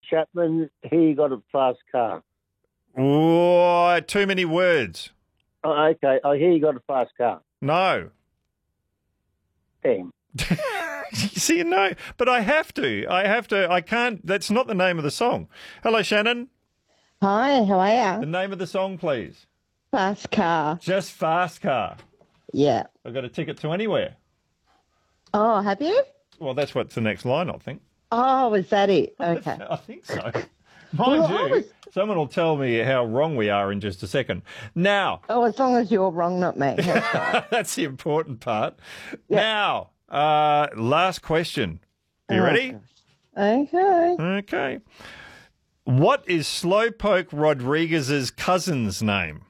Chapman, he got a fast car. Oh, too many words. Oh, okay. I hear you got a fast car. No. Damn. See, no, but I have to. I can't. That's not the name of the song. Hello, Shannon. Hi, how are The you? name of the song, please. Fast car. Just Fast Car. Yeah. I've got a ticket to anywhere. Oh, have you? Well, that's what's the next line, I think. Oh, is that it? Okay. I think so. Mind you, someone will tell me how wrong we are in just a second. Now, Oh, as long as you're wrong, not me. That's fine. that's the important part. Yeah. Now, last question. You Oh, ready? gosh. Okay. Okay. What is Slowpoke Rodriguez's cousin's name?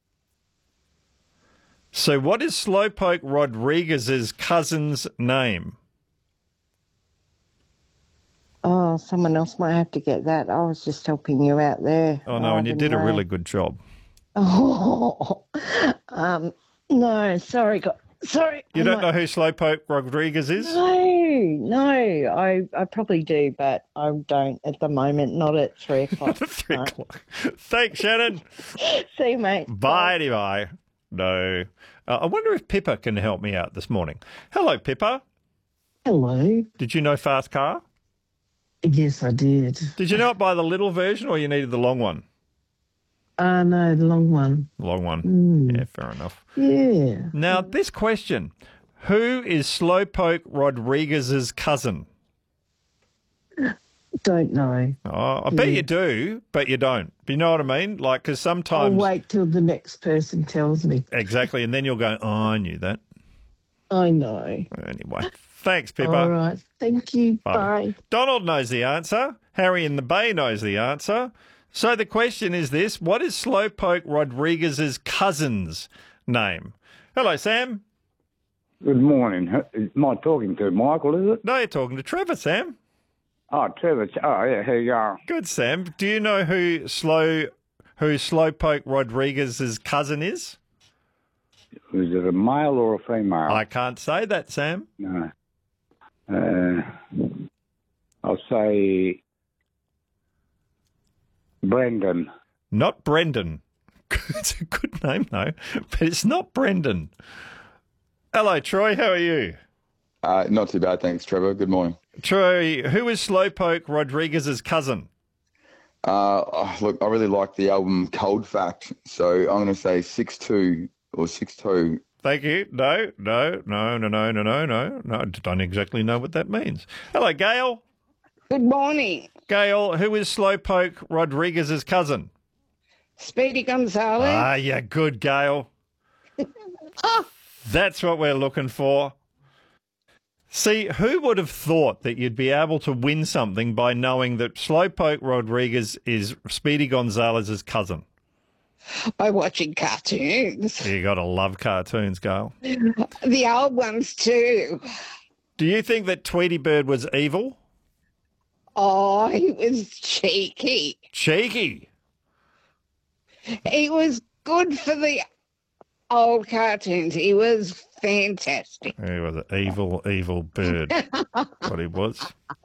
So what is Slowpoke Rodriguez's cousin's name? Oh, someone else might have to get that. I was just helping you out there. Oh, no, and you did a really good job. Oh, no, sorry. Sorry. You don't know who Slowpoke Rodriguez is? No, I probably do, but I don't at the moment, not at 3 o'clock. 3 o'clock. Thanks, Shannon. See you, mate. Bye. No. I wonder if Pippa can help me out this morning. Hello, Pippa. Hello. Did you know Fast Car? Yes, I did. Did you know it by the little version or you needed the long one? No, the long one. Long one. Yeah, fair enough. Yeah. Now, this question. Who is Slowpoke Rodriguez's cousin? Don't know. Oh, I bet you do, but you don't. You know what I mean? Like, because I'll sometimes... wait till the next person tells me. Exactly, and then you'll go, oh, I knew that. I know. Anyway, thanks, Pippa. All right. Thank you. Bye. Donald knows the answer. Harry in the Bay knows the answer. So the question is this. What is Slowpoke Rodriguez's cousin's name? Hello, Sam. Good morning. Am I talking to Michael, is it? No, you're talking to Trevor, Sam. Oh, Trevor. Oh, yeah, here you are. Good, Sam. Do you know who Slowpoke Rodriguez's cousin is? Is it a male or a female? I can't say that, Sam. No. I'll say Brendan. Not Brendan. It's a good name, though, but it's not Brendan. Hello, Troy. How are you? Not too bad, thanks, Trevor. Good morning. Troy, who is Slowpoke Rodriguez's cousin? Look, I really like the album Cold Fact, so I'm going to say 6'2" or 6'2". Thank you. No. I don't exactly know what that means. Hello, Gail. Good morning. Gail, who is Slowpoke Rodriguez's cousin? Speedy Gonzalez. Ah, yeah, good, Gail. That's what we're looking for. See, who would have thought that you'd be able to win something by knowing that Slowpoke Rodriguez is Speedy Gonzalez's cousin? By watching cartoons. You got to love cartoons, Gail. The old ones too. Do you think that Tweety Bird was evil? Oh, he was cheeky. Cheeky. He was good for the old cartoons. He was fantastic. He was an evil bird. What he was.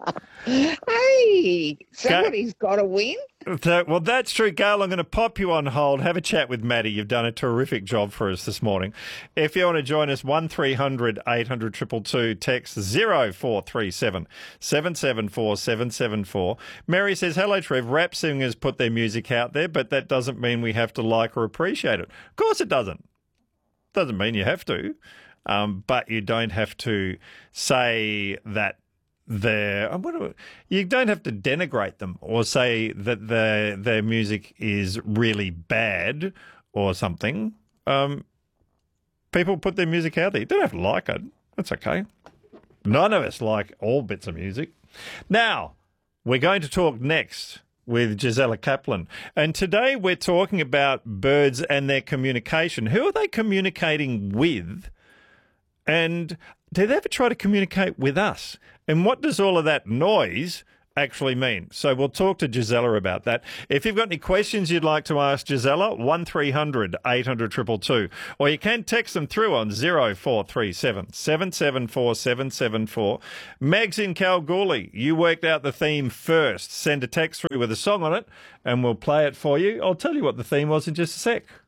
Hey, somebody's got to win. Well, that's true, Gail. I'm going to pop you on hold. Have a chat with Maddie. You've done a terrific job for us this morning. If you want to join us, 1300 800 222, text 0437 774 774. Mary says, hello, Trev. Rap singers put their music out there, but that doesn't mean we have to like or appreciate it. Of course it doesn't. Doesn't mean you have to. But you don't have to say that you don't have to denigrate them or say that their music is really bad or something. People put their music out there. You don't have to like it. That's okay. None of us like all bits of music. Now, we're going to talk next with Gisela Kaplan. And today we're talking about birds and their communication. Who are they communicating with? And do they ever try to communicate with us? And what does all of that noise actually mean? So we'll talk to Gisela about that. If you've got any questions you'd like to ask Gisela, 1300 800 222, or you can text them through on 0437 774 774. Megs in Kalgoorlie, you worked out the theme first. Send a text through with a song on it and we'll play it for you. I'll tell you what the theme was in just a sec.